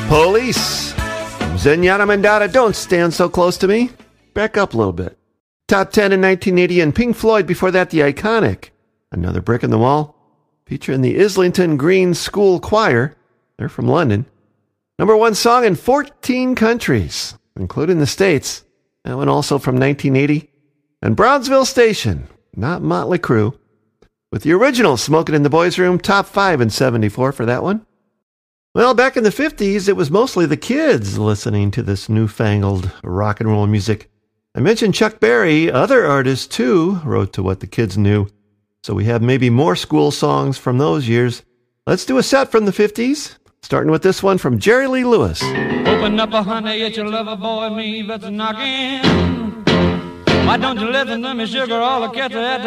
Police. Zenyatta Mandata, Don't Stand So Close to Me. Back up a little bit. Top 10 in 1980, and Pink Floyd before that, The Iconic. Another Brick in the Wall, featuring the Islington Green School Choir. They're from London. Number one song in 14 countries, including the States. That one also from 1980. And Brownsville Station, not Motley Crue, with the original Smoking in the Boys' Room, top 5 in 74 for that one. Well, back in the 50s, it was mostly the kids listening to this newfangled rock and roll music. I mentioned Chuck Berry. Other artists, too, wrote to what the kids knew. So we have maybe more school songs from those years. Let's do a set from the 50s, starting with this one from Jerry Lee Lewis. Open up, honey, it's your lover boy, me, that's knocking. Why don't you listen to me, sugar, all the cats are at the